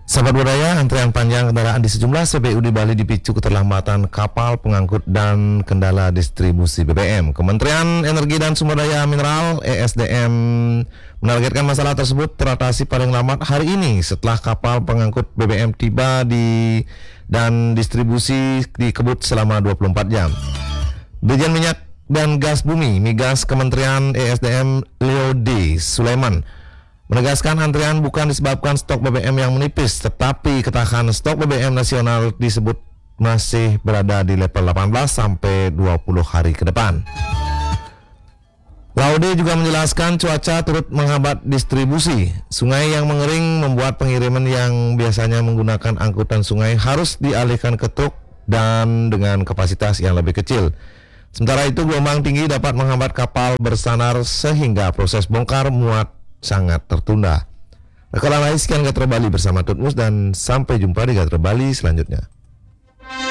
Sahabat budaya, antrean panjang kendaraan di sejumlah SPBU di Bali dipicu keterlambatan kapal pengangkut dan kendala distribusi BBM. Kementerian Energi dan Sumber Daya Mineral (ESDM) menargetkan masalah tersebut teratasi paling lambat hari ini setelah kapal pengangkut BBM tiba dan distribusi dikebut selama 24 jam. Dirjen Minyak dan Gas Bumi (Migas) Kementerian ESDM Leo D. Sulaiman menegaskan antrian bukan disebabkan stok BBM yang menipis, tetapi ketahanan stok BBM nasional disebut masih berada di level 18 sampai 20 hari ke depan. Laude juga menjelaskan cuaca turut menghambat distribusi. Sungai yang mengering membuat pengiriman yang biasanya menggunakan angkutan sungai harus dialihkan ke truk dan dengan kapasitas yang lebih kecil. Sementara itu gelombang tinggi dapat menghambat kapal bersandar sehingga proses bongkar muat sangat tertunda. Rekaman sekian Gatra Bali bersama Tutmus dan sampai jumpa di Gatra Bali selanjutnya.